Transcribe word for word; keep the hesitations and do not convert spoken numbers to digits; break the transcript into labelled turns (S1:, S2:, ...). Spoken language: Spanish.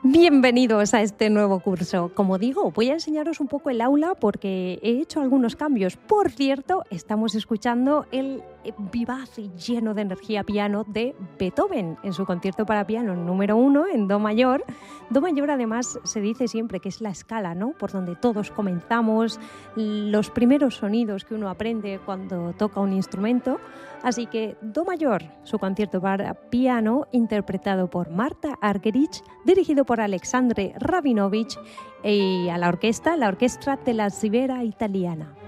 S1: Bienvenidos a este nuevo curso. Como digo, voy a enseñaros un poco el aula porque he hecho algunos cambios. Por cierto, estamos escuchando el vivaz y lleno de energía piano de Beethoven en su concierto para piano número uno en Do mayor. Do mayor además se dice siempre que es la escala, ¿no?, por donde todos comenzamos, los primeros sonidos que uno aprende cuando toca un instrumento. Así que Do mayor, su concierto para piano interpretado por Marta Argerich, dirigido por Alexandre Rabinovich y a la orquesta, la Orquestra della Sibera Italiana.